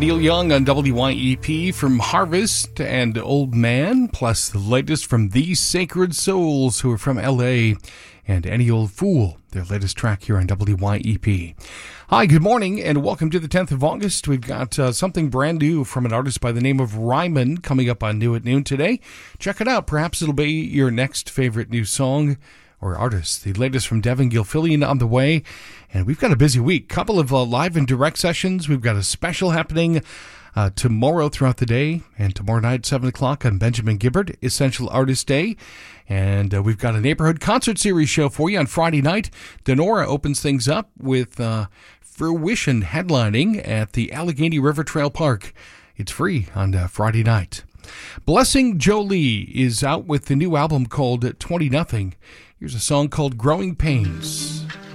Neil Young on WYEP from Harvest and Old Man, plus the latest from These Sacred Souls, who are from LA, and Any Old Fool, their latest track here on WYEP. Hi, good morning, and welcome to the 10th of August. We've got something brand new from an artist by the name of Ryman coming up on New at Noon today. Check it out. Perhaps it'll be your next favorite new song or artist. The latest from Devin Gilfillian on the way. And we've got a busy week. Couple of live and direct sessions. We've got a special happening tomorrow throughout the day. And tomorrow night, 7 o'clock on Benjamin Gibbard, Essential Artist Day. And we've got a neighborhood concert series show for you on Friday night. Denora opens things up with Fruition headlining at the Allegheny River Trail Park. It's free on Friday night. Blessing Jolie is out with the new album called 20 Nothing. Here's a song called Growing Pains.